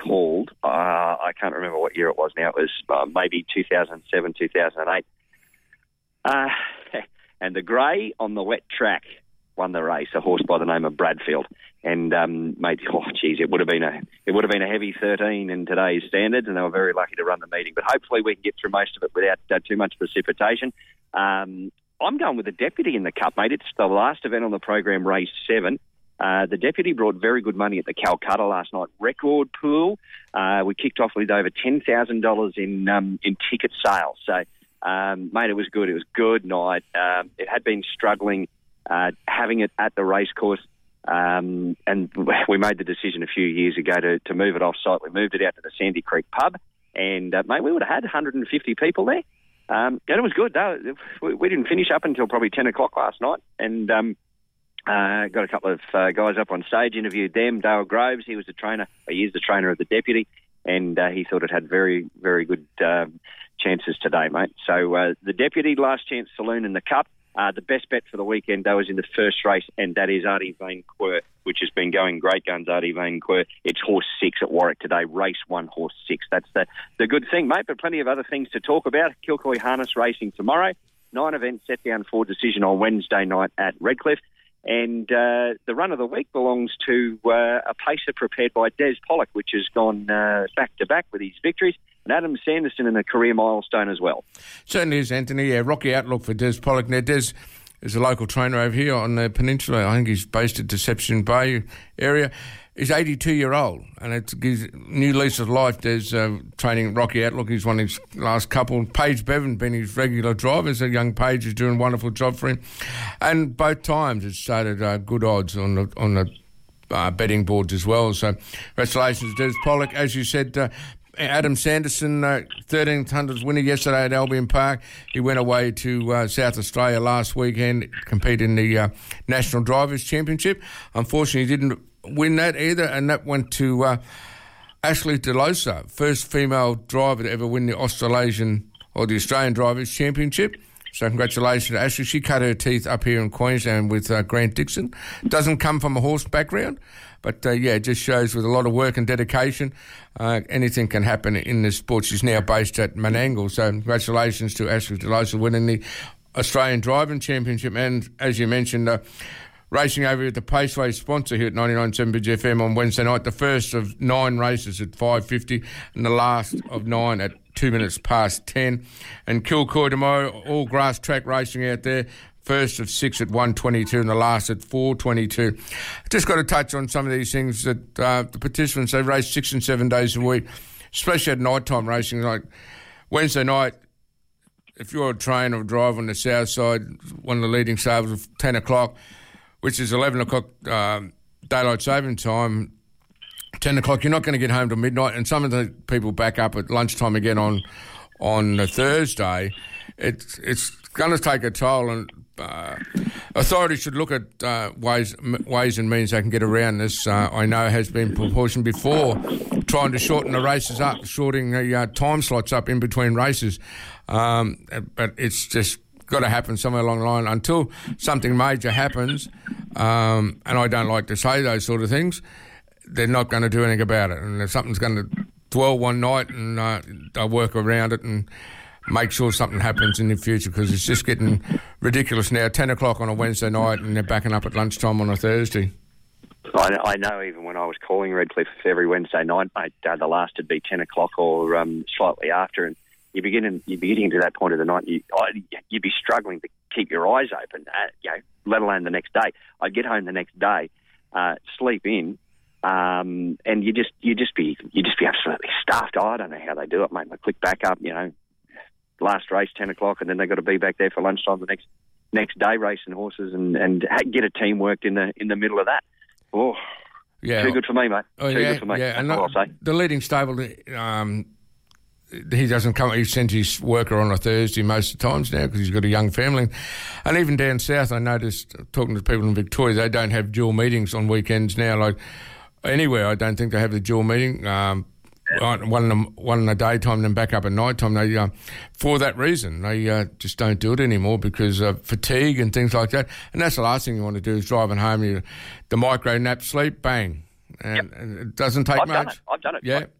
called. I can't remember what year it was now. It was maybe 2007, 2008. And the grey on the wet track won the race, a horse by the name of Bradfield. And it would have been a heavy 13 in today's standards, and they were very lucky to run the meeting. But hopefully we can get through most of it without too much precipitation. I'm going with the Deputy in the Cup, mate. It's the last event on the program, race 7. The Deputy brought very good money at the Calcutta last night. Record pool. We kicked off with over $10,000 in ticket sales. So, mate, it was good. It was a good night. It had been struggling having it at the racecourse. And we made the decision a few years ago to move it off-site. We moved it out to the Sandy Creek pub, and, mate, we would have had 150 people there. And it was good. We didn't finish up until probably 10 o'clock last night, and got a couple of guys up on stage, interviewed them. Dale Groves, he was the trainer. He is the trainer of the Deputy, and he thought it had very, very good chances today, mate. So the Deputy, Last Chance Saloon in the Cup. The best bet for the weekend, though, is in the first race, and that is Artie Vane Quer, which has been going great guns, Artie Vane Quer. It's horse 6 at Warwick today, race 1, horse 6. That's the good thing, mate, but plenty of other things to talk about. Kilcoy Harness racing tomorrow. 9 events set down for decision on Wednesday night at Redcliffe. And the run of the week belongs to a pacer prepared by Des Pollock, which has gone back-to-back with his victories, and Adam Sanderson in a career milestone as well. Certainly is, Anthony. Yeah, rocky outlook for Des Pollock. Now, Des is a local trainer over here on the peninsula. I think he's based at Deception Bay area. He's 82-year-old, and it gives new lease of life. Des training at Rocky Outlook. He's won his last couple. Paige Bevan been his regular driver. So young Paige is doing a wonderful job for him. And both times it's started good odds on the betting boards as well. So congratulations, Des Pollock. As you said, Adam Sanderson, 1300 winner yesterday at Albion Park. He went away to South Australia last weekend, competed in the National Drivers' Championship. Unfortunately, he didn't win that either, and that went to Ashley DeLosa, first female driver to ever win the Australasian or the Australian Drivers' Championship. So congratulations to Ashley. She cut her teeth up here in Queensland with Grant Dixon. Doesn't come from a horse background, but it just shows with a lot of work and dedication, anything can happen in this sport. She's now based at Menangle. So congratulations to Ashley DeLosa winning the Australian Driving Championship. And as you mentioned, racing over at the Paceway sponsor here at 99.7 Bridge FM on Wednesday night, the first of 9 races at 5:50 and the last of 9 at 2 minutes past 10. And Kilcoy tomorrow, all grass track racing out there. First of 6 at 1:22 and the last at 4:22. Just got to touch on some of these things that the participants, they race 6 and 7 days a week, especially at night-time racing. Like Wednesday night, if you're a trainer or driver on the south side, one of the leading stables of 10 o'clock, which is 11 o'clock daylight saving time, 10 o'clock, you're not going to get home till midnight. And some of the people back up at lunchtime again on a Thursday. It's going to take a toll, and authorities should look at ways and means they can get around this. I know has been proportioned before, trying to shorten the races up, shortening the time slots up in between races. But it's just got to happen somewhere along the line until something major happens. And I don't like to say those sort of things. They're not going to do anything about it. And if something's going to dwell one night, and they'll work around it and make sure something happens in the future, because it's just getting ridiculous now. 10 o'clock on a Wednesday night and they're backing up at lunchtime on a Thursday. I know even when I was calling Redcliffe every Wednesday night, mate, the last would be 10 o'clock or slightly after, and you're beginning to that point of the night, you'd be struggling to keep your eyes open, let alone the next day. I'd get home the next day, sleep in, and you just be absolutely stuffed. I don't know how they do it, mate. They click back up, last race 10 o'clock, and then they've got to be back there for lunchtime the next day racing horses and get a team worked in the middle of that. Oh, yeah, too good for me, mate. Too good for me. Yeah, and I'll say the leading stable. He doesn't come. He sends his worker on a Thursday most of the times now because he's got a young family. And even down south, I noticed talking to people in Victoria, they don't have dual meetings on weekends now. Like anywhere, I don't think they have the dual meeting. One in the daytime and then back up at night time. They, for that reason, they just don't do it anymore because of fatigue and things like that. And that's the last thing you want to do is driving home, the micro nap sleep, bang. and it doesn't take I've much. I've done it. Yeah.